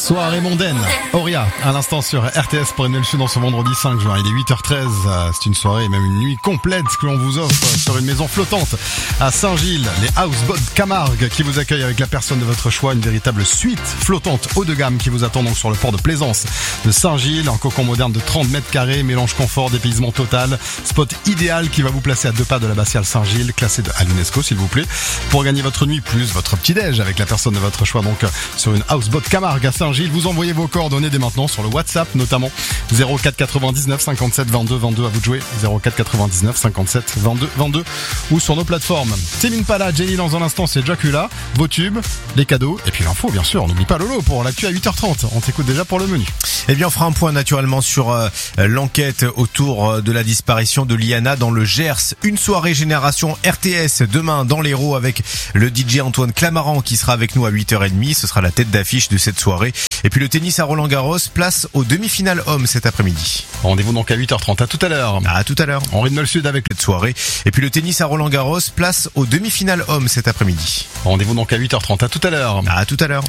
Soirée mondaine, Auria, à l'instant sur RTS pour Emmanuel Sud dans ce vendredi 5 juin. Il est 8h13, c'est une soirée et même une nuit complète que l'on vous offre sur une maison flottante à Saint-Gilles. Les Houseboats Camargue qui vous accueillent avec la personne de votre choix, une véritable suite flottante haut de gamme qui vous attend donc sur le port de Plaisance de Saint-Gilles. Un cocon moderne de 30 mètres carrés, mélange confort, dépaysement total. Spot idéal qui va vous placer à 2 pas de l'abbatiale Saint-Gilles, classé à l'UNESCO s'il vous plaît. Pour gagner votre nuit plus votre petit-déj avec la personne de votre choix donc sur une Houseboat Camargue à Saint-Gilles. Vous envoyez vos coordonnées dès maintenant sur le WhatsApp notamment 04 99 57 22 22, à vous de jouer 04 99 57 22 22 ou sur nos plateformes. Céline Pala, Jenny dans un instant, c'est Dracula, vos tubes, les cadeaux et puis l'info bien sûr. On n'oublie pas Lolo pour l'actu à 8h30. On t'écoute déjà pour le menu. Eh bien on fera un point naturellement sur l'enquête autour de la disparition de Liana dans le Gers. Une soirée génération RTS demain dans l'Hérault avec le DJ Antoine Clamaran qui sera avec nous à 8h30. Ce sera la tête d'affiche de cette soirée. Et puis le tennis à Roland-Garros, place aux demi-finales hommes cet après-midi. Rendez-vous donc à 8h30, à tout à l'heure. À tout à l'heure. On rythme le sud avec cette soirée. Et puis le tennis à Roland-Garros, place aux demi-finales hommes cet après-midi. Rendez-vous donc à 8h30, à tout à l'heure. À tout à l'heure.